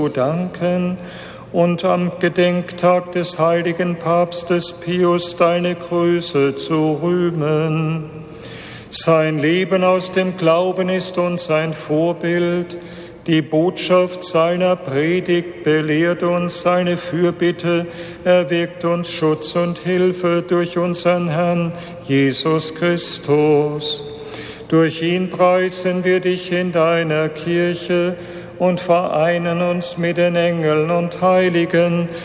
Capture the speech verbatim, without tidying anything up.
danken und am Gedenktag des heiligen Papstes Pius deine Größe zu rühmen. Sein Leben aus dem Glauben ist uns ein Vorbild. Die Botschaft seiner Predigt belehrt uns, seine Fürbitte erwirkt uns Schutz und Hilfe durch unseren Herrn Jesus Christus. Durch ihn preisen wir dich in deiner Kirche und vereinen uns mit den Engeln und Heiligen